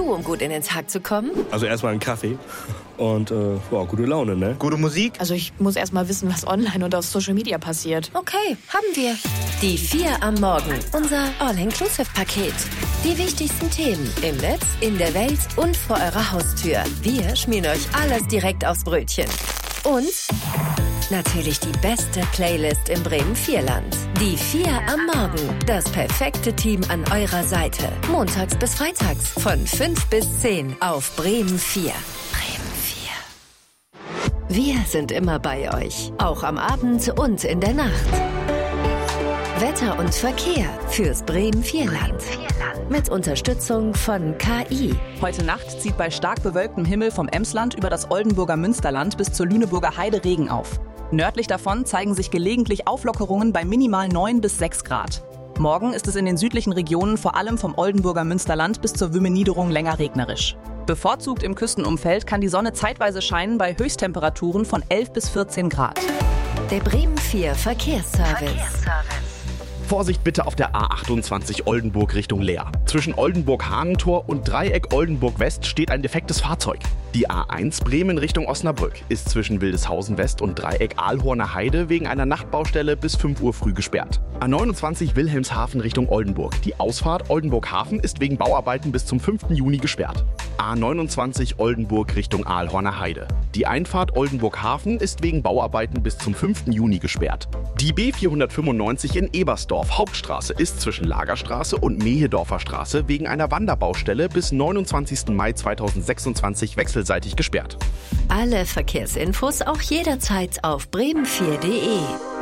um gut in den Tag zu kommen? Also erstmal einen Kaffee und gute Laune, ne? Gute Musik? Also ich muss erst mal wissen, was online und auf Social Media passiert. Okay, haben wir. Die 4 am Morgen, unser All-Inclusive-Paket. Die wichtigsten Themen im Netz, in der Welt und vor eurer Haustür. Wir schmieren euch alles direkt aufs Brötchen. Und natürlich die beste Playlist im Bremen-4-Land. Die 4 am Morgen. Das perfekte Team an eurer Seite. Montags bis freitags von 5 bis 10 auf Bremen 4. Bremen 4. Wir sind immer bei euch. Auch am Abend und in der Nacht. Wetter und Verkehr fürs Bremen-4-Land. Mit Unterstützung von KI. Heute Nacht zieht bei stark bewölktem Himmel vom Emsland über das Oldenburger Münsterland bis zur Lüneburger Heide Regen auf. Nördlich davon zeigen sich gelegentlich Auflockerungen bei minimal 9 bis 6 Grad. Morgen ist es in den südlichen Regionen vor allem vom Oldenburger Münsterland bis zur Wümme-Niederung länger regnerisch. Bevorzugt im Küstenumfeld kann die Sonne zeitweise scheinen bei Höchsttemperaturen von 11 bis 14 Grad. Der Bremen 4 Verkehrsservice. Vorsicht bitte auf der A28 Oldenburg Richtung Leer. Zwischen Oldenburg-Hagentor und Dreieck Oldenburg-West steht ein defektes Fahrzeug. Die A1 Bremen Richtung Osnabrück ist zwischen Wildeshausen West und Dreieck Ahlhorner Heide wegen einer Nachtbaustelle bis 5 Uhr früh gesperrt. A29 Wilhelmshaven Richtung Oldenburg. Die Ausfahrt Oldenburg-Hafen ist wegen Bauarbeiten bis zum 5. Juni gesperrt. A29 Oldenburg Richtung Ahlhorner Heide. Die Einfahrt Oldenburg-Hafen ist wegen Bauarbeiten bis zum 5. Juni gesperrt. Die B495 in Ebersdorf Hauptstraße ist zwischen Lagerstraße und Mehedorfer Straße wegen einer Wanderbaustelle bis 29. Mai 2026 wechselseitig gesperrt. Alle Verkehrsinfos auch jederzeit auf bremen4.de.